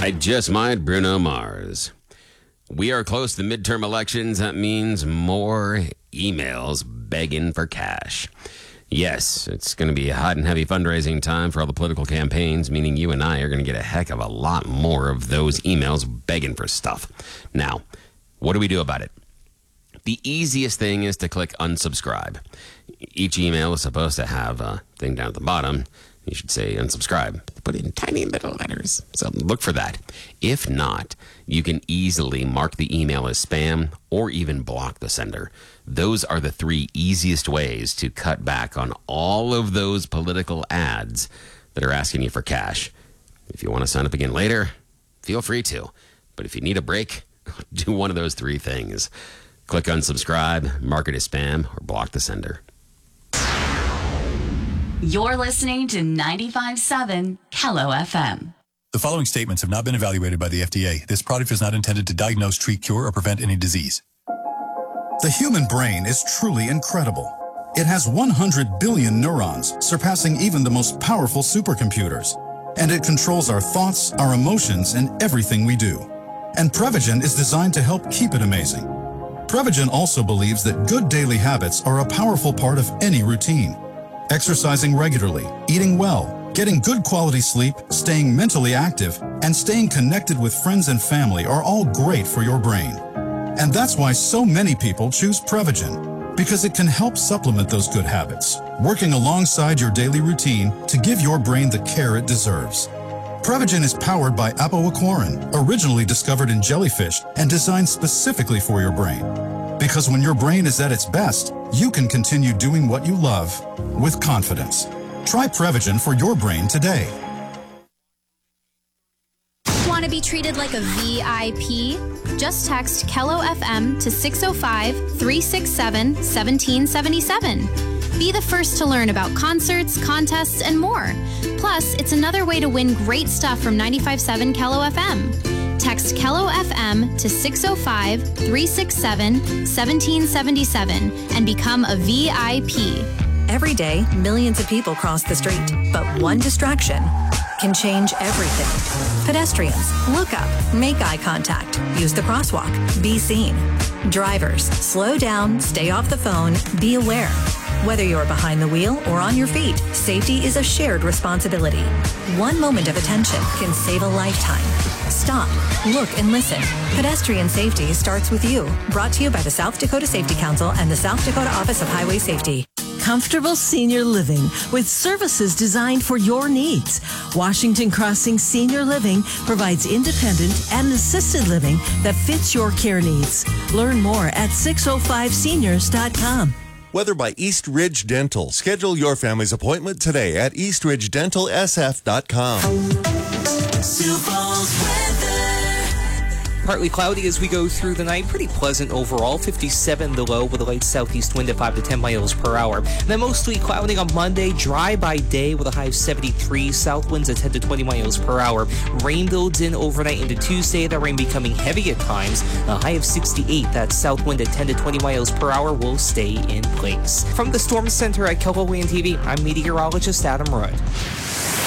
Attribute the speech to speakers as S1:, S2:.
S1: I just might Bruno Mars. We are close to the midterm elections. That means more emails begging for cash. Yes, it's going to be a hot and heavy fundraising time for all the political campaigns, meaning you and I are going to get a heck of a lot more of those emails begging for stuff. Now, what do we do about it? The easiest thing is to click unsubscribe. Each email is supposed to have a thing down at the bottom. You should say unsubscribe. Put it in tiny little letters. So look for that. If not, you can easily mark the email as spam or even block the sender. Those are the three easiest ways to cut back on all of those political ads that are asking you for cash. If you want to sign up again later, feel free to. But if you need a break, do one of those three things. Click unsubscribe, mark it as spam, or block the sender.
S2: You're listening to 95.7 Hello FM.
S3: The following statements have not been evaluated by the FDA. This product is not intended to diagnose, treat, cure, or prevent any disease.
S4: The human brain is truly incredible. It has 100 billion neurons, surpassing even the most powerful supercomputers. And it controls our thoughts, our emotions, and everything we do. And Prevagen is designed to help keep it amazing. Prevagen also believes that good daily habits are a powerful part of any routine. Exercising regularly, eating well, getting good quality sleep, staying mentally active, and staying connected with friends and family are all great for your brain. And that's why so many people choose Prevagen, because it can help supplement those good habits, working alongside your daily routine to give your brain the care it deserves. Prevagen is powered by apoaquarin, originally discovered in jellyfish and designed specifically for your brain. Because when your brain is at its best, you can continue doing what you love with confidence. Try Prevagen for your brain today.
S5: Want to be treated like a VIP? Just text Kello FM to 605-367-1777. Be the first to learn about concerts, contests, and more. Plus, it's another way to win great stuff from 95.7 Kello FM. Text Kello FM to 605-367-1777 and become a VIP.
S6: Every day, millions of people cross the street, but one distraction can change everything. Pedestrians, look up, make eye contact, use the crosswalk, be seen. Drivers, slow down, stay off the phone, be aware. Whether you're behind the wheel or on your feet, safety is a shared responsibility. One moment of attention can save a lifetime. Stop, look, and listen. Pedestrian safety starts with you. Brought to you by the South Dakota Safety Council and the South Dakota Office of Highway Safety.
S7: Comfortable senior living with services designed for your needs. Washington Crossing Senior Living provides independent and assisted living that fits your care needs. Learn more at 605seniors.com.
S8: Weather by East Ridge Dental. Schedule your family's appointment today at eastridgedentalsf.com.
S9: Sioux Falls weather.
S10: Partly cloudy as we go through the night. Pretty pleasant overall. 57 the low with a light southeast wind at 5 to 10 miles per hour. Then mostly cloudy on Monday. Dry by day with a high of 73. South winds at 10 to 20 miles per hour. Rain builds in overnight into Tuesday. That rain becoming heavy at times. A high of 68. That south wind at 10 to 20 miles per hour will stay in place. From the Storm Center at KELO WAN TV, I'm meteorologist Adam Rudd.